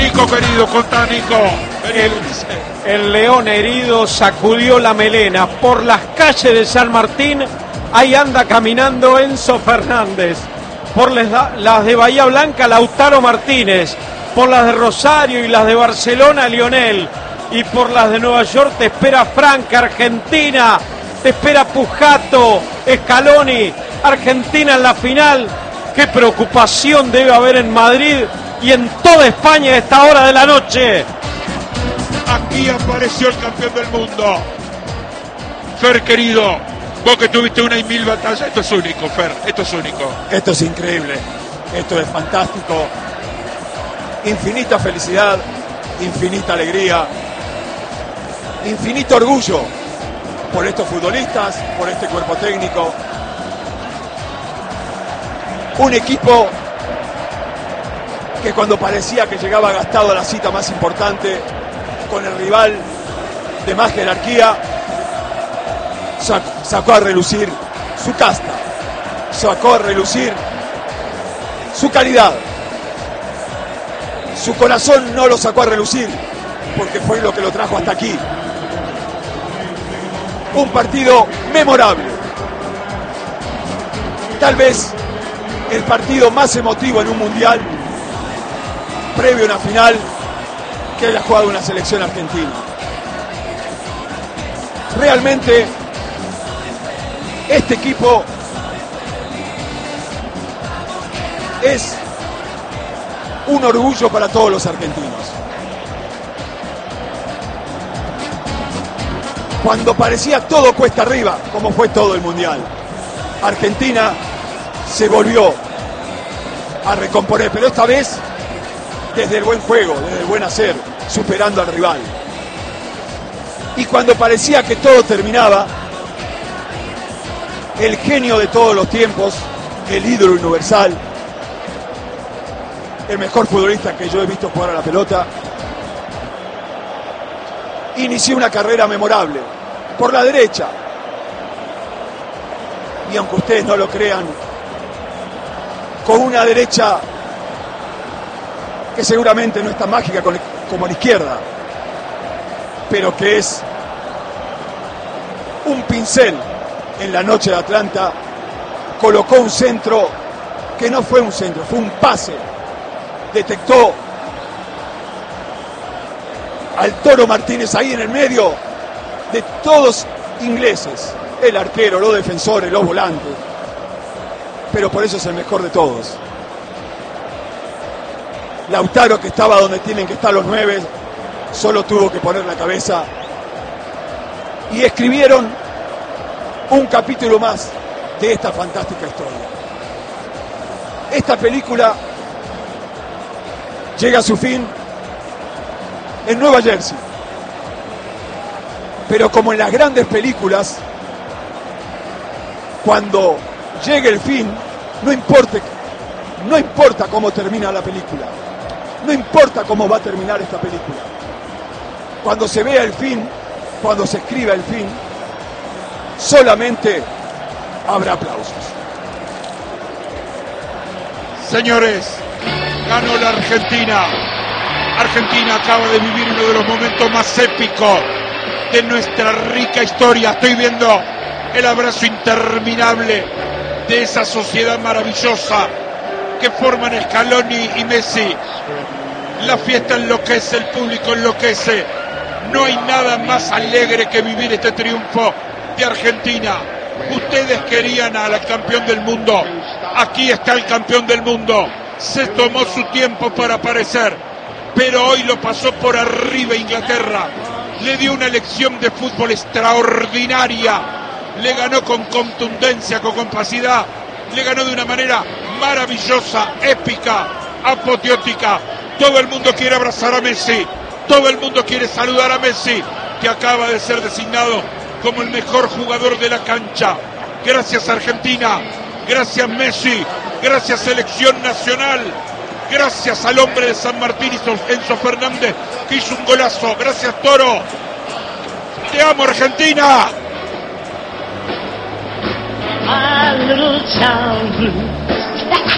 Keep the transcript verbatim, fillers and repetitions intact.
Nico querido, contá Nico. El, el león herido sacudió la melena. Por las calles de San Martín, ahí anda caminando Enzo Fernández. Por las, las de Bahía Blanca, Lautaro Martínez. Por las de Rosario y las de Barcelona, Lionel. Y por las de Nueva York te espera Franca, Argentina. Te espera Pujato, Scaloni. Argentina en la final. Qué preocupación debe haber en Madrid y en toda España a esta hora de la noche. Aquí apareció el campeón del mundo. Fer, querido, vos que tuviste una y mil batallas, esto es único, Fer, esto es único. Esto es increíble, esto es fantástico. Infinita felicidad, infinita alegría, infinito orgullo por estos futbolistas, por este cuerpo técnico. Un equipo que cuando parecía que llegaba gastado a la cita más importante, con el rival de más jerarquía, sacó a relucir su casta, sacó a relucir su calidad. Su corazón no lo sacó a relucir, porque fue lo que lo trajo hasta aquí. Un partido memorable. Tal vez el partido más emotivo en un mundial, previo a una final, que haya jugado una selección argentina. Realmente, este equipo es un orgullo para todos los argentinos. Cuando parecía todo cuesta arriba, como fue todo el mundial, Argentina se volvió a recomponer, pero esta vez desde el buen juego, desde el buen hacer, superando al rival. Y cuando parecía que todo terminaba, el genio de todos los tiempos, el ídolo universal, el mejor futbolista que yo he visto jugar a la pelota, inició una carrera memorable por la derecha. Y aunque ustedes no lo crean, con una derecha que seguramente no es tan mágica como la izquierda, pero que es un pincel en la noche de Atlanta, colocó un centro que no fue un centro, fue un pase. Detectó al Toro Martínez ahí en el medio de todos ingleses, el arquero, los defensores, los volantes, pero por eso es el mejor de todos. Lautaro, que estaba donde tienen que estar los nueve, solo tuvo que poner la cabeza y escribieron un capítulo más de esta fantástica historia. Esta película llega a su fin en Nueva Jersey, pero como en las grandes películas, cuando llegue el fin, no importa, no importa cómo termina la película. No importa cómo va a terminar esta película. Cuando se vea el fin, cuando se escriba el fin, solamente habrá aplausos. Señores, ganó la Argentina. Argentina acaba de vivir uno de los momentos más épicos de nuestra rica historia. Estoy viendo el abrazo interminable de esa sociedad maravillosa que forman Scaloni y Messi. La fiesta enloquece, el público enloquece. No hay nada más alegre que vivir este triunfo de Argentina. Ustedes querían al campeón del mundo. Aquí está el campeón del mundo. Se tomó su tiempo para aparecer, pero hoy lo pasó por arriba Inglaterra. Le dio una lección de fútbol extraordinaria. Le ganó con contundencia, con capacidad. Le ganó de una manera maravillosa, épica, apoteótica. Todo el mundo quiere abrazar a Messi. Todo el mundo quiere saludar a Messi, que acaba de ser designado como el mejor jugador de la cancha. Gracias Argentina, gracias Messi, gracias Selección Nacional, gracias al hombre de San Martín, Enzo Fernández, que hizo un golazo. Gracias Toro. Te amo Argentina. My little town blue.